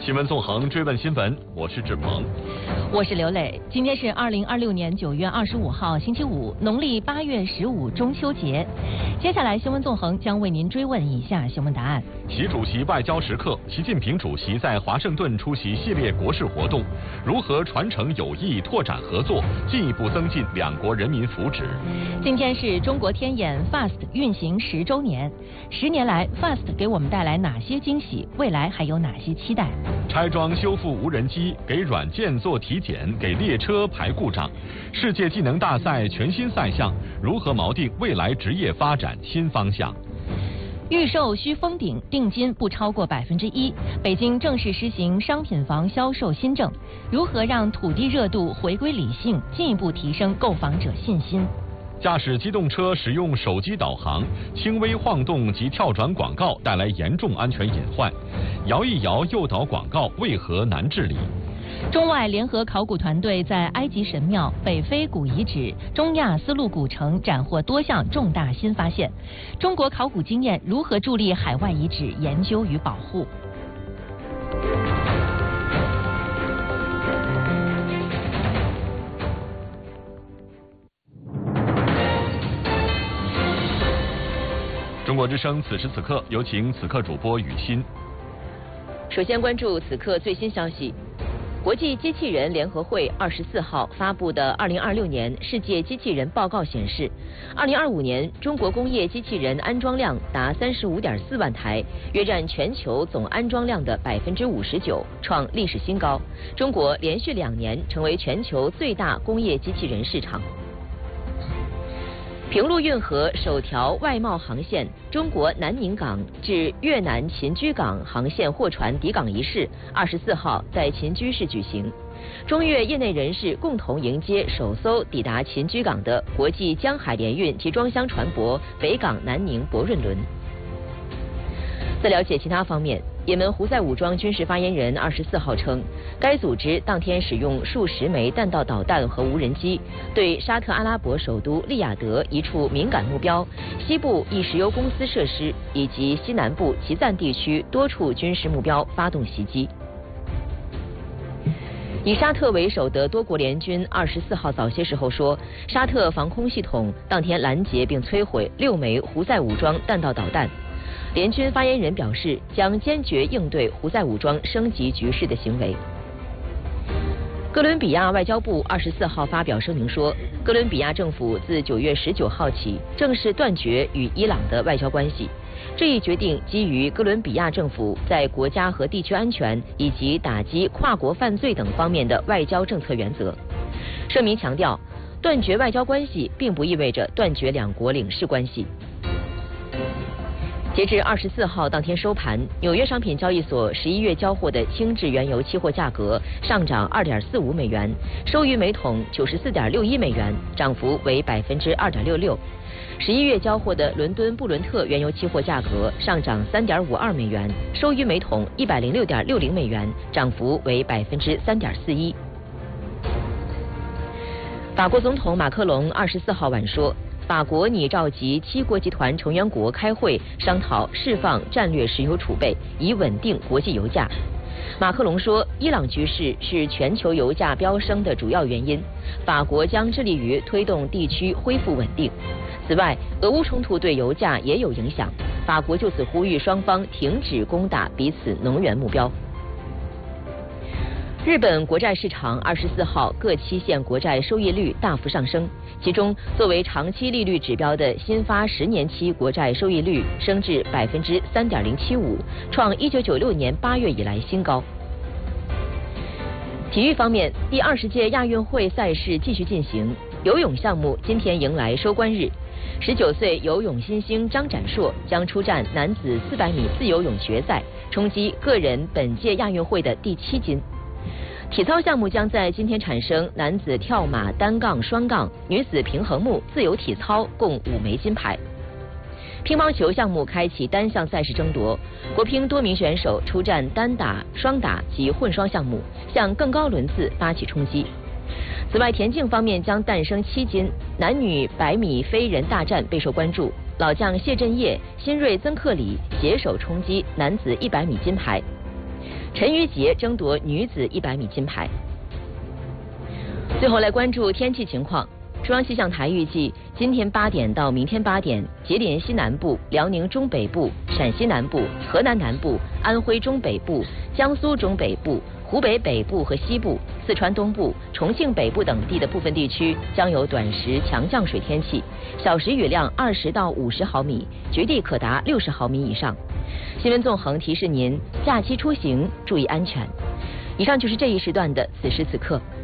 新闻纵横追问新闻，我是志鹏， 我是刘磊。今天是2026年9月25号，星期五，农历8月15中秋节。接下来新闻纵横将为您追问以下新闻答案： 习主席外交时刻，习近平主席在华盛顿出席系列国事活动，如何传承友谊、拓展合作，进一步增进两国人民福祉？ 今天是中国天眼 FAST 运行10周年，10年来 FAST 给我们带来哪些惊喜？未来还有哪些期待？ 拆装修复无人机，给软件做体检，给列车排故障。世界技能大赛全新赛项，如何锚定未来职业发展新方向？ 预售需封顶，定金不超过1%。北京正式实行商品房销售新政，如何让土地热度回归理性，进一步提升购房者信心？ 驾驶机动车使用手机导航，轻微晃动及跳转广告带来严重安全隐患。摇一摇诱导广告为何难治理？ 中外联合考古团队在埃及神庙、北非古遗址、中亚丝路古城斩获多项重大新发现。中国考古经验如何助力海外遗址研究与保护？ 中国之声此时此刻，有请此刻主播雨欣。 首先关注此刻最新消息。国际机器人联合会24号发布的2026年世界机器人报告显示，2025年中国工业机器人安装量达35.4万台，约占全球总安装量的59%，创历史新高。中国连续2年成为全球最大工业机器人市场。平陆运河首条外贸航线中国南宁港至越南秦居港航线货船抵港仪式24号在秦居市举行，中越业内人士共同迎接首艘抵达秦居港的国际江海联运集装箱船舶北港南宁博润轮。在了解其他方面，也门胡塞武装军事发言人24号称，该组织当天使用数十枚弹道导弹和无人机，对沙特阿拉伯首都利雅得一处敏感目标、西部一石油公司设施以及西南部齐赞地区多处军事目标发动袭击。以沙特为首的多国联军24号早些时候说，沙特防空系统当天拦截并摧毁6枚胡塞武装弹道导弹。联军发言人表示，将坚决应对胡塞武装升级局势的行为。哥伦比亚外交部24号发表声明说，哥伦比亚政府自9月19号起正式断绝与伊朗的外交关系。这一决定基于哥伦比亚政府在国家和地区安全以及打击跨国犯罪等方面的外交政策原则。声明强调，断绝外交关系并不意味着断绝两国领事关系。截至24号当天收盘，纽约商品交易所11月交货的轻质原油期货价格上涨2.45美元，收于每桶94.61美元，涨幅为2.66%。11月交货的伦敦布伦特原油期货价格上涨3.52美元，收于每桶106.60美元，涨幅为3.41%。法国总统马克龙24号晚说，法国拟召集7国集团成员国开会，商讨释放战略石油储备，以稳定国际油价。马克龙说，伊朗局势是全球油价飙升的主要原因，法国将致力于推动地区恢复稳定。此外，俄乌冲突对油价也有影响，法国就此呼吁双方停止攻打彼此能源目标。日本国债市场24号各期限国债收益率大幅上升，其中作为长期利率指标的新发10年期国债收益率升至3.075%，创1996年8月以来新高。体育方面，第20届亚运会赛事继续进行，游泳项目今天迎来收官日。19岁游泳新星张展硕将出战男子400米自由泳决赛，冲击个人本届亚运会的第7金。体操项目将在今天产生男子跳马、单杠、双杠、女子平衡木、自由体操共5枚金牌。乒乓球项目开启单项赛事争夺，国乒多名选手出战单打、双打及混双项目，向更高轮次发起冲击。此外，田径方面将诞生7金，男女100米飞人大战备受关注，老将谢震业、新锐曾克里携手冲击男子100米金牌。 陈芋洁争夺女子100米金牌。最后来关注天气情况。中央气象台预计，今天8点到明天8点，吉林西南部、辽宁中北部、陕西南部、河南南部、安徽中北部、江苏中北部、湖北北部和西部、四川东部、重庆北部等地的部分地区将有短时强降水天气，小时雨量20到50毫米，局地可达60毫米以上。新闻纵横提示您，假期出行注意安全。以上就是这一时段的此时此刻。